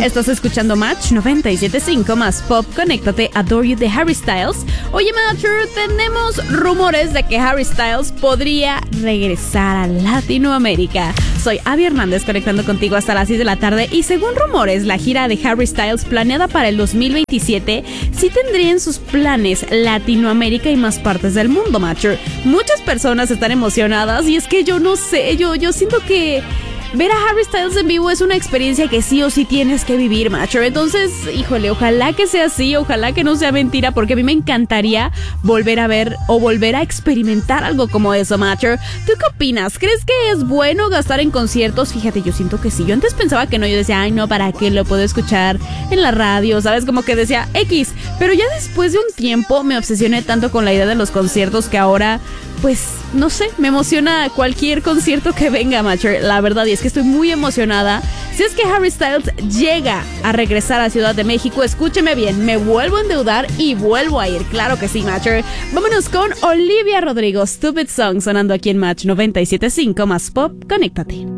Estás escuchando Match 97.5 más Pop. Conéctate, Adore You de Harry Styles. Oye, Matcher, tenemos rumores de que Harry Styles podría regresar a Latinoamérica. Soy Abby Hernández, conectando contigo hasta las 6 de la tarde. Y según rumores, la gira de Harry Styles planeada para el 2027 sí tendría en sus planes Latinoamérica y más partes del mundo, Matcher. Muchas personas están emocionadas y es que yo no sé, yo siento que ver a Harry Styles en vivo es una experiencia que sí o sí tienes que vivir, Matcher. Entonces, híjole, ojalá que sea así, ojalá que no sea mentira, porque a mí me encantaría volver a ver o volver a experimentar algo como eso, Matcher. ¿Tú qué opinas? ¿Crees que es bueno gastar en conciertos? Fíjate, yo siento que sí. Yo antes pensaba que no, yo decía, ay no, ¿para qué lo puedo escuchar en la radio? ¿Sabes? Como que decía X. Pero ya después de un tiempo me obsesioné tanto con la idea de los conciertos que ahora, pues, no sé, me emociona cualquier concierto que venga, Matcher. La verdad, y es que estoy muy emocionada. Si es que Harry Styles llega a regresar a Ciudad de México, escúcheme bien, me vuelvo a endeudar y vuelvo a ir. Claro que sí, Matcher. Vámonos con Olivia Rodrigo, Stupid Song, sonando aquí en Match 97.5 más Pop. Conéctate.